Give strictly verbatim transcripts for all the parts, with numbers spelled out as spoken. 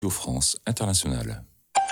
France Internationale.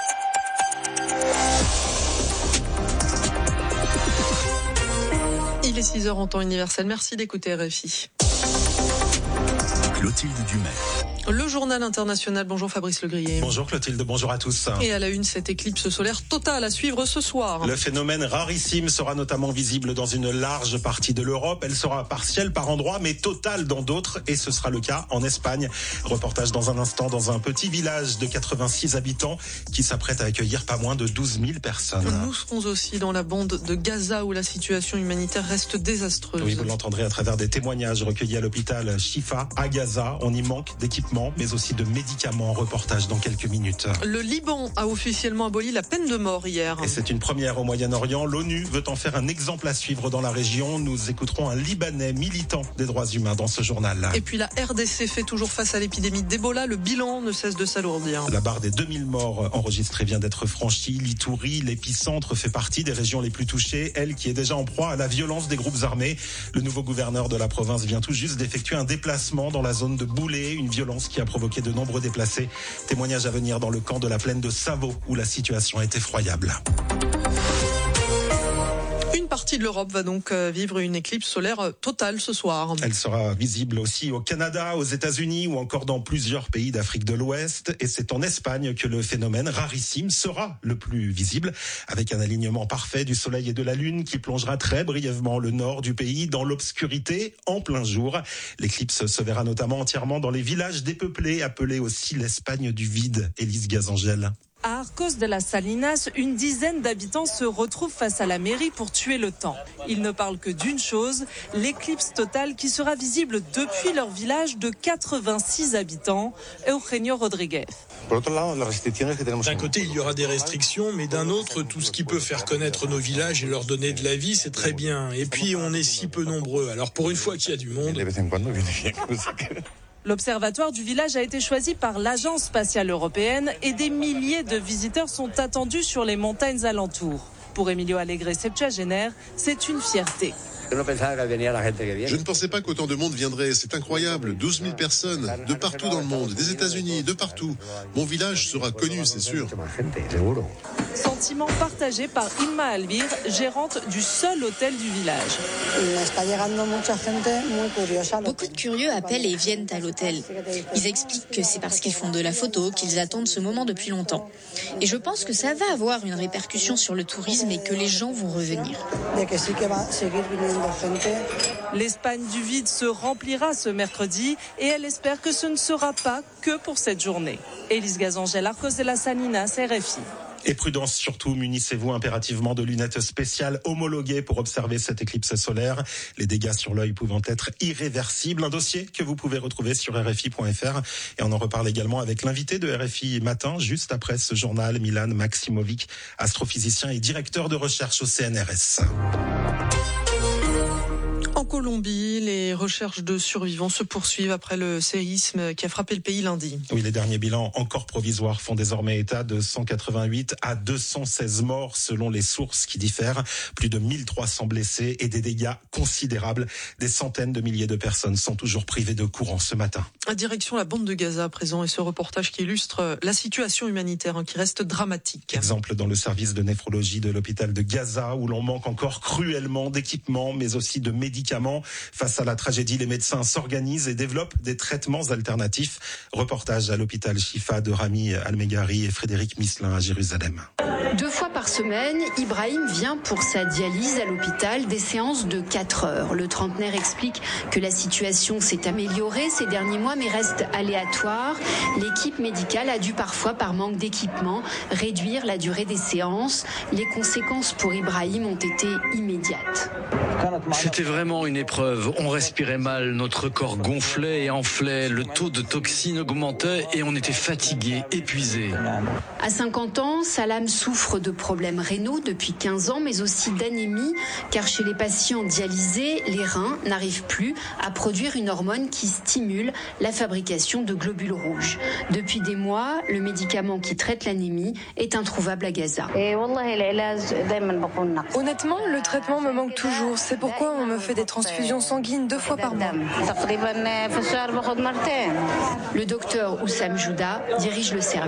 Il est six heures en temps universel. Merci d'écouter R F I. Clotilde Dumais. Le journal international. Bonjour Fabrice Legrier. Bonjour Clotilde, bonjour à tous. Et à la une, cette éclipse solaire totale à suivre ce soir. Le phénomène rarissime sera notamment visible dans une large partie de l'Europe. Elle sera partielle par endroits, mais totale dans d'autres. Et ce sera le cas en Espagne. Reportage dans un instant dans un petit village de quatre-vingt-six habitants qui s'apprête à accueillir pas moins de douze mille personnes. Nous serons aussi dans la bande de Gaza où la situation humanitaire reste désastreuse. Oui, vous l'entendrez à travers des témoignages recueillis à l'hôpital Shifa à Gaza. On y manque d'équipements, mais aussi de médicaments. Reportage dans quelques minutes. Le Liban a officiellement aboli la peine de mort hier. Et c'est une première au Moyen-Orient. L'ONU veut en faire un exemple à suivre dans la région. Nous écouterons un Libanais militant des droits humains dans ce journal. Et puis la R D C fait toujours face à l'épidémie d'Ebola. Le bilan ne cesse de s'alourdir. La barre des deux mille morts enregistrées vient d'être franchie. L'Itourie, l'épicentre, fait partie des régions les plus touchées. Elle qui est déjà en proie à la violence des groupes armés. Le nouveau gouverneur de la province vient tout juste d'effectuer un déplacement dans la zone de Boulé. Une violence qui a provoqué de nombreux déplacés. Témoignage à venir dans le camp de la plaine de Savo où la situation est effroyable. Une partie de l'Europe va donc vivre une éclipse solaire totale ce soir. Elle sera visible aussi au Canada, aux États-Unis ou encore dans plusieurs pays d'Afrique de l'Ouest. Et c'est en Espagne que le phénomène rarissime sera le plus visible, avec un alignement parfait du soleil et de la lune qui plongera très brièvement le nord du pays dans l'obscurité en plein jour. L'éclipse se verra notamment entièrement dans les villages dépeuplés, appelés aussi l'Espagne du vide. Élise Gazangel. À Arcos de las Salinas, une dizaine d'habitants se retrouvent face à la mairie pour tuer le temps. Ils ne parlent que d'une chose, l'éclipse totale qui sera visible depuis leur village de quatre-vingt-six habitants. Eugenio Rodriguez. D'un côté, il y aura des restrictions, mais d'un autre, tout ce qui peut faire connaître nos villages et leur donner de la vie, c'est très bien. Et puis, on est si peu nombreux. Alors, pour une fois qu'il y a du monde... L'observatoire du village a été choisi par l'Agence spatiale européenne et des milliers de visiteurs sont attendus sur les montagnes alentours. Pour Emilio Alegre, septuagénaire, c'est une fierté. Je ne pensais pas qu'autant de monde viendrait, c'est incroyable, douze mille personnes, de partout dans le monde, des États-Unis, de partout. Mon village sera connu, c'est sûr. Sentiment partagé par Inma Albir, gérante du seul hôtel du village. Beaucoup de curieux appellent et viennent à l'hôtel. Ils expliquent que c'est parce qu'ils font de la photo qu'ils attendent ce moment depuis longtemps. Et je pense que ça va avoir une répercussion sur le tourisme et que les gens vont revenir. L'Espagne du vide se remplira ce mercredi et elle espère que ce ne sera pas que pour cette journée. Élise Gazangel, Arcos de las Salinas, R F I. Et prudence surtout, munissez-vous impérativement de lunettes spéciales homologuées pour observer cette éclipse solaire. Les dégâts sur l'œil pouvant être irréversibles. Un dossier que vous pouvez retrouver sur R F I point F R. Et on en reparle également avec l'invité de R F I Matin, juste après ce journal, Milan Maximovic, astrophysicien et directeur de recherche au C N R S. En Colombie, les recherches de survivants se poursuivent après le séisme qui a frappé le pays lundi. Oui, les derniers bilans encore provisoires font désormais état de cent quatre-vingt-huit à deux cent seize morts selon les sources qui diffèrent. Plus de mille trois cents blessés et des dégâts considérables. Des centaines de milliers de personnes sont toujours privées de courant ce matin. À direction la bande de Gaza à présent et ce reportage qui illustre la situation humanitaire hein, qui reste dramatique. Exemple dans le service de néphrologie de l'hôpital de Gaza où l'on manque encore cruellement d'équipements mais aussi de médicaments. Face à la tragédie, les médecins s'organisent et développent des traitements alternatifs. Reportage à l'hôpital Shifa de Rami Almegari et Frédéric Misselin à Jérusalem. Deux fois par semaine, Ibrahim vient pour sa dialyse à l'hôpital, des séances de quatre heures. Le trentenaire explique que la situation s'est améliorée ces derniers mois mais reste aléatoire. L'équipe médicale a dû parfois, par manque d'équipement, réduire la durée des séances. Les conséquences pour Ibrahim ont été immédiates. C'était vraiment une épreuve. On respirait mal, notre corps gonflait et enflait, le taux de toxines augmentait et on était fatigué, épuisé. À cinquante ans, Salam souffre souffre de problèmes rénaux depuis quinze ans, mais aussi d'anémie, car chez les patients dialysés, les reins n'arrivent plus à produire une hormone qui stimule la fabrication de globules rouges. Depuis des mois, le médicament qui traite l'anémie est introuvable à Gaza. Honnêtement, le traitement me manque toujours. C'est pourquoi on me fait des transfusions sanguines deux fois par mois. Le docteur Oussam Jouda dirige le service.